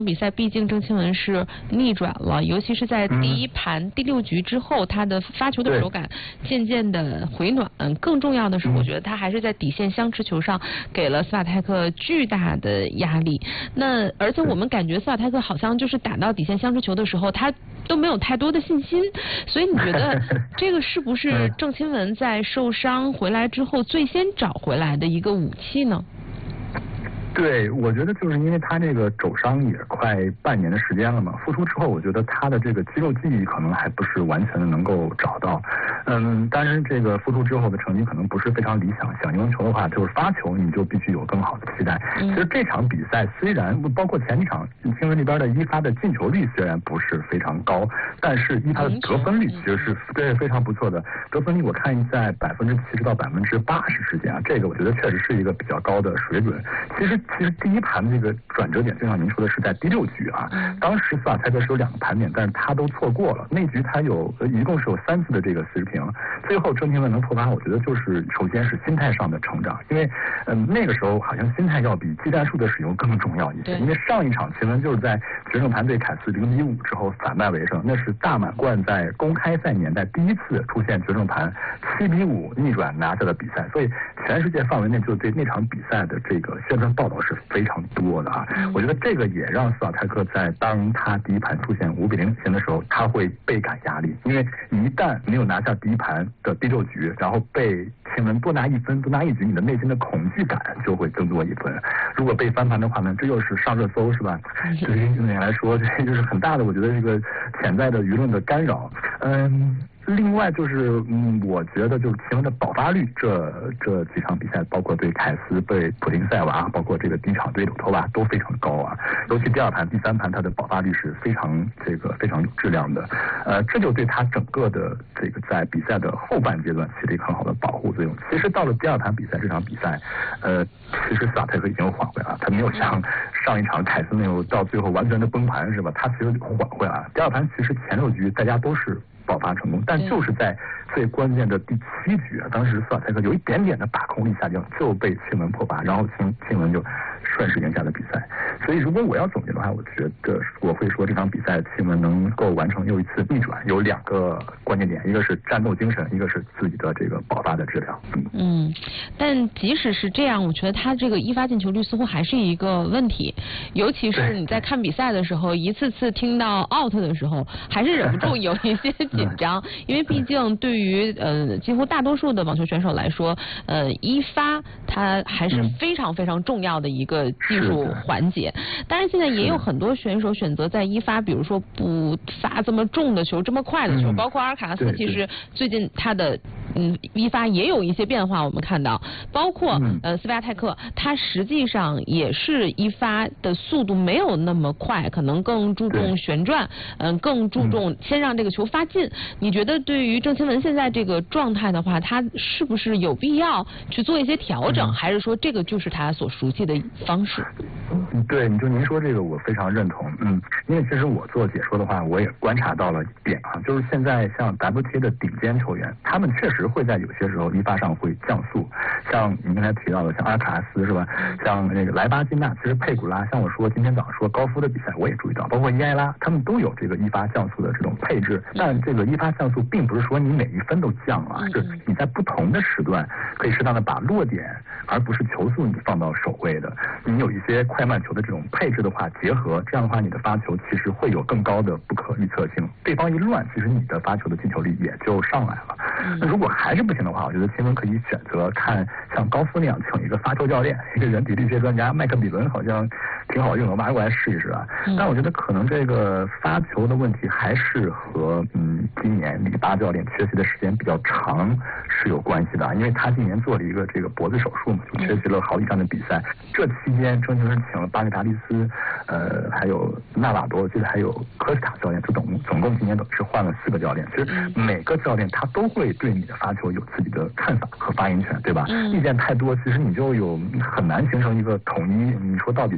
比赛毕竟郑钦文是逆转了，尤其是在第一盘第6局之后，他的发球的手感渐渐的回暖。更重要的是，我觉得他还是在底线相持球上给了斯瓦泰克巨大的压力。那而且我们感觉斯瓦泰克好像就是打到底线相持球的时候，他都没有太多的信心。所以你觉得这个是不是郑钦文在受伤回来之后最先找回来的一个武器呢？ 对，我觉得就是因为他这个肘伤也快半年的时间了嘛，复出之后，我觉得他的这个肌肉记忆可能还不是完全的能够找到。当然这个复出之后的成绩可能不是非常理想。想赢球的话，就是发球你就必须有更好的期待。其实这场比赛虽然包括前几场，钦文这边的一发的进球率虽然不是非常高，但是一发的得分率其实是非常不错的。得分率我看在70%到80%之间啊，这个我觉得确实是一个比较高的水准。其实第一盘这个转折点，就像您说的是在第6局啊，当时斯瓦泰克是有2个盘点，但是他都错过了。那局他一共是有3次的这个4平，最后郑钦文能破发，我觉得就是首先是心态上的成长，因为那个时候好像心态要比技战术的使用更重要一些。因为上一场钦文就是在决胜盘对凯斯0-5之后反败为胜，那是大满贯在公开赛年代第一次出现决胜盘7-5逆转拿下的比赛，所以全世界范围内就对那场比赛的这个宣传报道是非常多的啊。我觉得这个也让斯瓦泰克在当他第一盘出现5比0领先的时候，他会倍感压力，因为一旦没有拿下第一盘的第6局，然后被钦文多拿1分多拿1局，你的内心的恐惧感就会增多1分。如果被翻盘的话呢，这又是上热搜是吧？对于运动员来说，这就是很大的我觉得这个潜在的舆论的干扰。另外就是，我觉得就是钦文的爆发率，这几场比赛，包括对凯斯、对普丁塞娃，包括这个第一场对柳托娃都非常高啊。尤其第2盘、第3盘，他的爆发率是非常有质量的。这就对他整个的这个在比赛的后半阶段起了一个很好的保护作用。其实到了第2盘比赛，这场比赛，其实斯瓦泰克已经缓回来了，他没有像上一场凯斯那种到最后完全的崩盘是吧？他其实缓回来了。第2盘其实前6局大家都是爆发成功，但就是在最关键的第7局啊，当时斯瓦泰克有一点点的把控力下降，就被钦文破发，然后钦文就顺势赢下了比赛。所以如果我要总结的话，我觉得我会说这场比赛钦文能够完成又一次逆转，有2个关键点，一个是战斗精神，一个是自己的这个爆发的质量。 但即使是这样，我觉得他这个一发进球率似乎还是一个问题，尤其是你在看比赛的时候，一次次听到 out 的时候，还是忍不住有一些紧张，因为毕竟对于几乎大多数的网球选手来说，一发它还是非常非常重要的一个技术环节。当然现在也有很多选手选择在一发，比如说不发这么重的球，这么快的球，包括阿尔卡拉斯，其实最近他的一发也有一些变化，我们看到，包括斯瓦泰克，他实际上也是一发的速度没有那么快，可能更注重旋转，更注重先让这个球发进。你觉得对于郑钦文现在这个状态的话，他是不是有必要去做一些调整，还是说这个就是他所熟悉的方式？ 对，就您说这个我非常认同。因为其实我做解说的话，我也观察到了一点啊，就是现在像 WTA 的顶尖球员，他们确实会在有些时候一发上会降速，像您刚才提到的像阿尔卡拉斯是吧，像那个莱巴金纳，其实佩古拉，像我说今天早上说高夫的比赛我也注意到，包括伊埃拉，他们都有这个一发降速的这种配置。但这个一发降速并不是说你每1分都降啊，是你在不同的时段可以适当的把落点而不是球速你放到首位的。你有一些快慢球的这种配置的话结合，这样的话你的发球其实会有更高的不可预测性。对方一乱，其实你的发球的进球率也就上来了。那如果还是不行的话，我觉得钦文可以选择看像高夫那样请一个发球教练，一个人体力学专家麦克比伦好像挺好用的，挖过来试一试啊。但我觉得可能这个发球的问题还是和今年里巴教练缺席的时间比较长是有关系的，因为他今年做了一个这个脖子手术嘛，就缺席了好几场的比赛。这期间郑钦文请了巴格达利斯，还有纳瓦多，记得还有科斯塔教练，就总共今年等于是换了4个教练。其实每个教练他都会对你的发球有自己的看法和发言权，对吧？意见太多，其实你就很难形成一个统一。你说到底听谁的？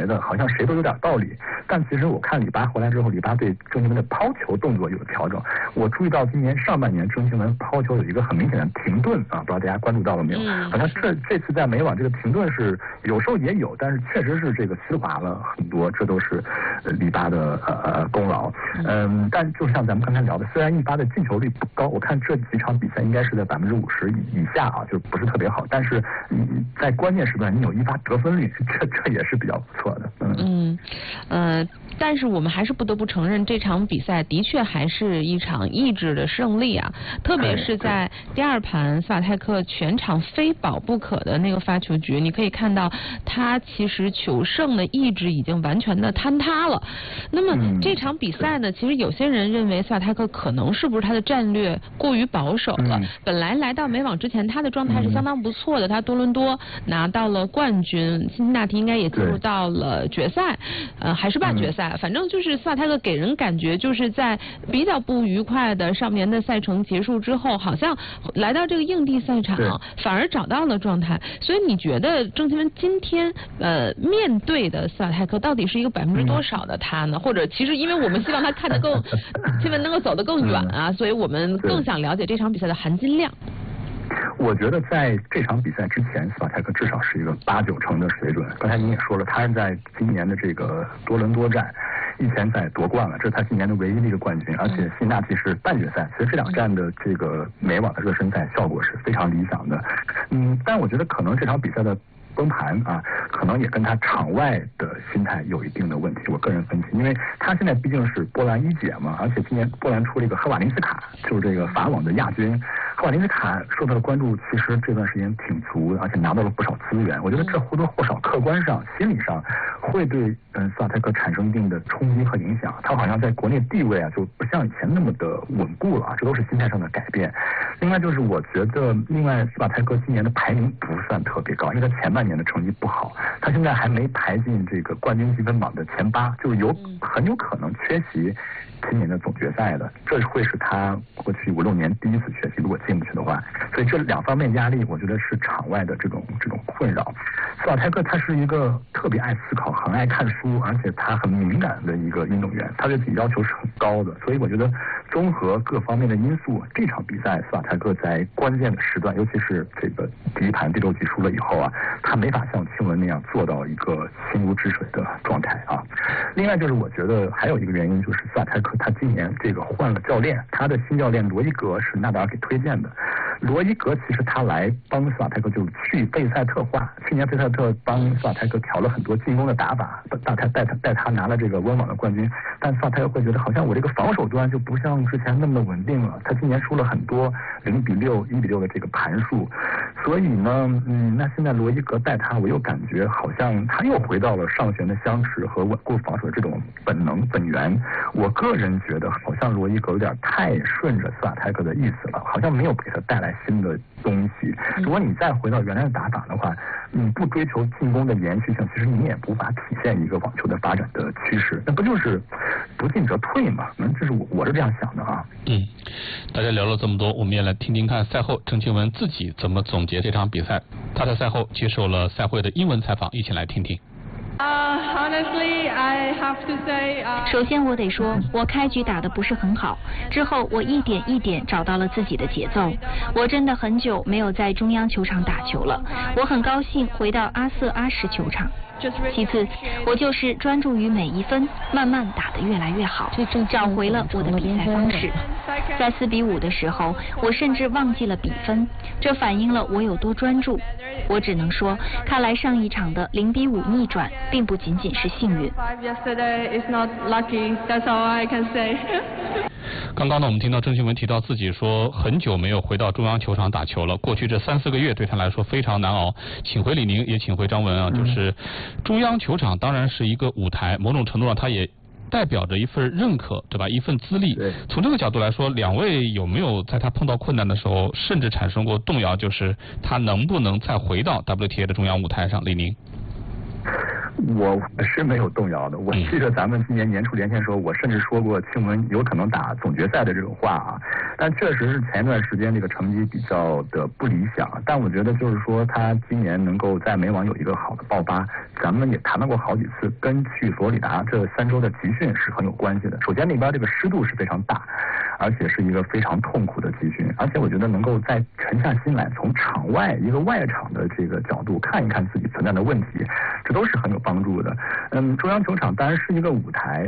得好像谁都有点道理。但其实我看李巴回来之后，李巴对郑钦文的抛球动作有了调整。我注意到今年上半年郑钦文抛球有一个很明显的停顿啊，不知道大家关注到了没有？好像这次在美网这个停顿是有时候也有，但是确实是这个丝滑了很多，这都是李巴的功劳。但就像咱们刚才聊的，虽然一巴的进球率不高，我看这几场比赛应该是在50%以下啊，就不是特别好。但是在关键时段你有一巴得分率，这也是比较不错的。 但是我们还是不得不承认，这场比赛的确还是一场意志的胜利啊！特别是在第二盘，斯瓦泰克全场非保不可的那个发球局，你可以看到他其实求胜的意志已经完全的坍塌了。那么这场比赛呢，其实有些人认为斯瓦泰克可能是不是他的战略过于保守了？本来到美网之前，他的状态是相当不错的，他多伦多拿到了冠军，辛辛那提应该也进入到了决赛，还是半决赛。反正就是斯瓦泰克给人感觉就是在比较不愉快的上年的赛程结束之后，好像来到这个硬地赛场反而找到了状态。所以你觉得郑钦文今天面对的斯瓦泰克到底是一个多少的他呢？或者其实因为我们希望他看得更钦文能够走得更远啊，所以我们更想了解这场比赛的含金量。 我觉得在这场比赛之前，斯瓦泰克至少是一个8、9成的水准。刚才您也说了，他是在今年的这个多伦多站1签赛夺冠了，这是他今年的唯一的一个冠军，而且辛纳提是半决赛。其实这2站的这个美网的热身赛效果是非常理想的。但我觉得可能这场比赛的崩盘啊，可能也跟他场外的心态有一定的问题。我个人分析，因为他现在毕竟是波兰一姐嘛，而且今年波兰出了一个赫瓦林斯卡，就是这个法网的亚军。赫瓦林斯卡受到的关注其实这段时间挺足的，而且拿到了不少资源。我觉得这或多或少客观上、心理上会对斯瓦泰克产生一定的冲击和影响。他好像在国内地位啊就不像以前那么的稳固了啊，这都是心态上的改变。另外就是我觉得，斯瓦泰克今年的排名不算特别高，因为他前半年的成绩不好，他现在还没排进这个冠军积分榜的前8，就是很有可能缺席今年的总决赛的，这会是他过去5、6年第一次缺席，如果进不去的话。所以这2方面压力，我觉得是场外的这种困扰。斯瓦泰克他是一个特别爱思考、很爱看书，而且他很敏感的一个运动员，他对自己要求是很高的。所以我觉得综合各方面的因素，这场比赛斯瓦泰克在关键的时段，尤其是这个第一盘第6局输了以后啊，他没法像钦文那样做到一个心如止水的状态啊。另外就是我觉得还有一个原因，就是斯瓦泰克他今年这个换了教练，他的新教练罗伊格是纳达尔给推荐的。罗伊格其实他来帮斯瓦泰克就去贝塞特化，去年贝塞特帮斯瓦泰克调了很多进攻的打法，带他拿了这个温网的冠军。但斯瓦泰克会觉得好像我这个防守端就不像之前那么稳定了，他今年输了很多0-6、1-6的这个盘数。所以呢，那现在罗伊格带他，我又感觉好像他又回到了上旋的相持和稳固防守的这种本源。我个人觉得好像罗伊格有点太顺着斯瓦泰克的意思了，好像没有给他带来新的东西。如果你再回到原来的打法的话，你不追求进攻的延续性，其实你也无法体现一个网球的发展的趋势，那不就是不进则退嘛？这是我是这样想的啊。 大家聊了这么多，我们也来听听看赛后郑钦文自己怎么总结这场比赛。他在赛后接受了赛会的英文采访，一起来听听。 首先我得说，我开局打得不是很好，之后我一点一点找到了自己的节奏。我真的很久没有在中央球场打球了，我很高兴回到阿瑟阿什球场。其次，我就是专注于每一分，慢慢打得越来越好，找回了我的比赛方式。在4-5的时候，我甚至忘记了比分，这反映了我有多专注。我只能说，看来上一场的0-5逆转，并不仅仅是幸运。 刚刚呢，我们听到郑钦文提到自己说很久没有回到中央球场打球了，过去这3-4个月对他来说非常难熬。请回李宁，也请回张文啊，就是中央球场当然是一个舞台，某种程度上它也代表着一份认可，对吧？一份资历。从这个角度来说，两位有没有在他碰到困难的时候，甚至产生过动摇，就是他能不能再回到 WTA 的中央舞台上？李宁。 我是没有动摇的。我记得咱们今年年初连线的时候，我甚至说过庆文有可能打总决赛的这种话啊。但确实是前一段时间这个成绩比较的不理想。但我觉得就是说他今年能够在美网有一个好的爆发，咱们也谈到过好几次，跟去佛罗里达这3周的集训是很有关系的。首先那边这个湿度是非常大，而且是一个非常痛苦的集训，而且我觉得能够再沉下心来，从场外一个外场的这个角度看一看自己存在的问题，这都是很有帮助的。中央球场当然是一个舞台，